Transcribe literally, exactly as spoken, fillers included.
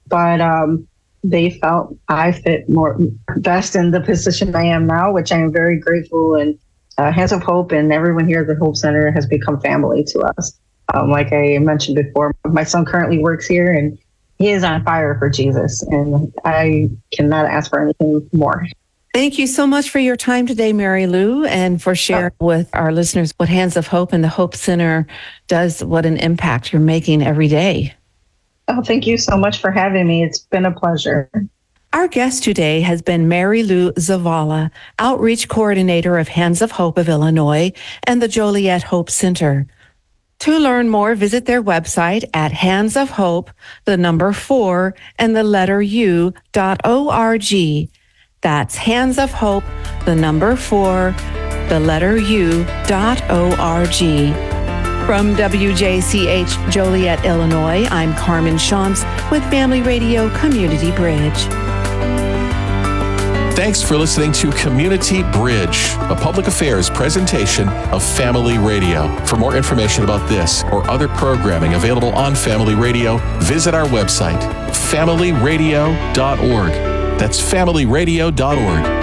but um, they felt I fit more best in the position I am now, which I am very grateful. And uh, Hands of Hope and everyone here at the Hope Center has become family to us. Um, like I mentioned before, my son currently works here, and he is on fire for Jesus, and I cannot ask for anything more. Thank you so much for your time today, Mary Lou, and for sharing oh. with our listeners what Hands of Hope and the Hope Center does, what an impact you're making every day. Oh, thank you so much for having me. It's been a pleasure. Our guest today has been Mary Lou Zavala, Outreach Coordinator of Hands of Hope of Illinois and the Joliet Hope Center. To learn more, visit their website at hands of hope, the number four, and the letter U dot O-R-G. That's Hands of Hope, the number four, the letter U dot O-R-G. From W J C H Joliet, Illinois, I'm Carmen Shantz with Family Radio Community Bridge. Thanks for listening to Community Bridge, a public affairs presentation of Family Radio. For more information about this or other programming available on Family Radio, visit our website, family radio dot org. That's family radio dot org.